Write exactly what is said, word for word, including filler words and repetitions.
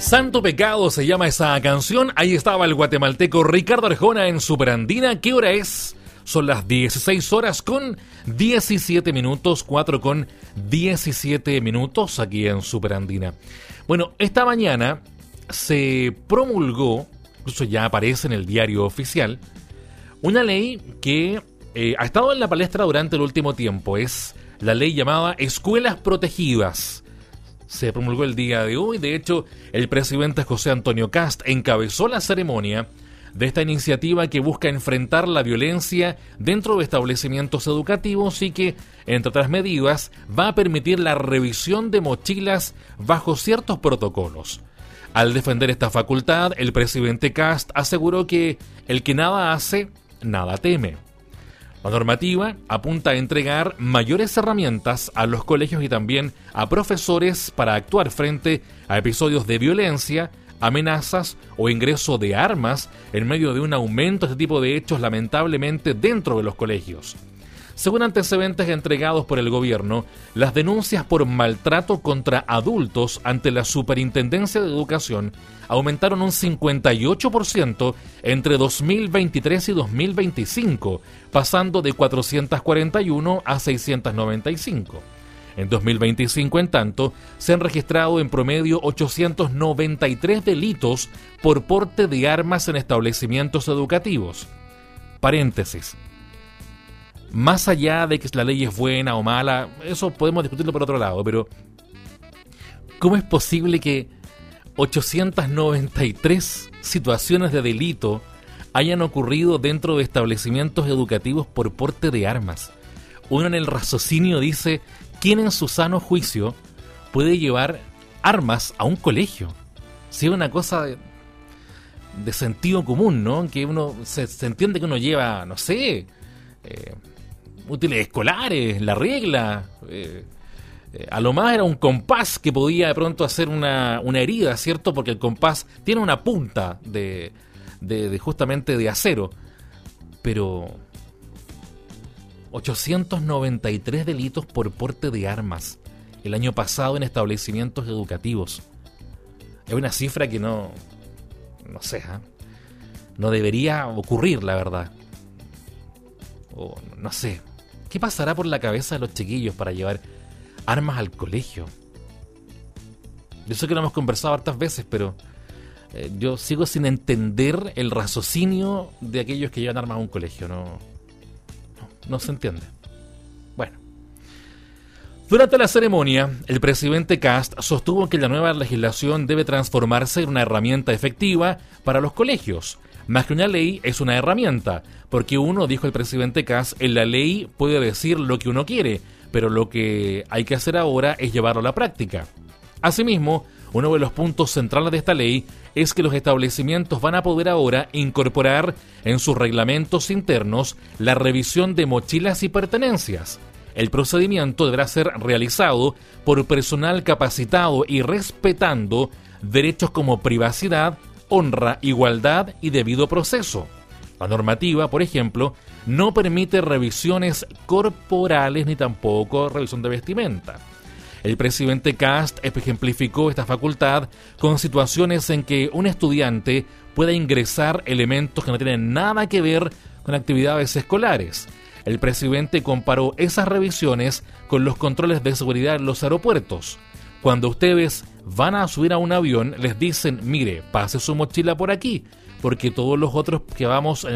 Santo Pecado se llama esa canción. Ahí estaba el guatemalteco Ricardo Arjona en Superandina. ¿Qué hora es? Son las dieciséis horas con diecisiete minutos, cuatro con diecisiete minutos aquí en Superandina. Bueno, esta mañana se promulgó, incluso ya aparece en el diario oficial, una ley que eh, ha estado en la palestra durante el último tiempo. Es la ley llamada Escuelas Protegidas. Se promulgó el día de hoy. De hecho, el presidente José Antonio Kast encabezó la ceremonia de esta iniciativa que busca enfrentar la violencia dentro de establecimientos educativos y que, entre otras medidas, va a permitir la revisión de mochilas bajo ciertos protocolos. Al defender esta facultad, el presidente Kast aseguró que el que nada hace, nada teme. La normativa apunta a entregar mayores herramientas a los colegios y también a profesores para actuar frente a episodios de violencia, amenazas o ingreso de armas en medio de un aumento de este tipo de hechos lamentablemente dentro de los colegios. Según antecedentes entregados por el gobierno, las denuncias por maltrato contra adultos ante la Superintendencia de Educación aumentaron un cincuenta y ocho por ciento entre dos mil veintitrés y dos mil veinticinco, pasando de cuatrocientos cuarenta y uno a seiscientos noventa y cinco. En dos mil veinticinco, en tanto, se han registrado en promedio ochocientos noventa y tres delitos por porte de armas en establecimientos educativos. Paréntesis. Más allá de que la ley es buena o mala, eso podemos discutirlo por otro lado, pero ¿cómo es posible que ochocientas noventa y tres situaciones de delito hayan ocurrido dentro de establecimientos educativos por porte de armas? Uno en el raciocinio dice, ¿quién en su sano juicio puede llevar armas a un colegio? Si es una cosa de, de sentido común, ¿no? Que uno se, se entiende que uno lleva, no sé, eh, útiles escolares, la regla, eh, eh, a lo más era un compás que podía de pronto hacer una, una herida, ¿cierto? Porque el compás tiene una punta de, de, de justamente de acero, pero ochocientos noventa y tres delitos por porte de armas el año pasado en establecimientos educativos. Es una cifra que no, no sé, ¿eh? no debería ocurrir, la verdad. O no sé, ¿qué pasará por la cabeza de los chiquillos para llevar armas al colegio? Yo sé que lo hemos conversado hartas veces, pero eh, yo sigo sin entender el raciocinio de aquellos que llevan armas a un colegio. No, no, no se entiende. Bueno. Durante la ceremonia, el presidente Kast sostuvo que la nueva legislación debe transformarse en una herramienta efectiva para los colegios. Más que una ley, es una herramienta, porque uno, dijo el presidente Kast, en la ley puede decir lo que uno quiere, pero lo que hay que hacer ahora es llevarlo a la práctica. Asimismo, uno de los puntos centrales de esta ley es que los establecimientos van a poder ahora incorporar en sus reglamentos internos la revisión de mochilas y pertenencias. El procedimiento deberá ser realizado por personal capacitado y respetando derechos como privacidad, honra, igualdad y debido proceso. La normativa, por ejemplo, no permite revisiones corporales ni tampoco revisión de vestimenta. El presidente Kast ejemplificó esta facultad con situaciones en que un estudiante pueda ingresar elementos que no tienen nada que ver con actividades escolares. El presidente comparó esas revisiones con los controles de seguridad en los aeropuertos. Cuando ustedes van a subir a un avión, les dicen, mire, pase su mochila por aquí, porque todos los otros que vamos en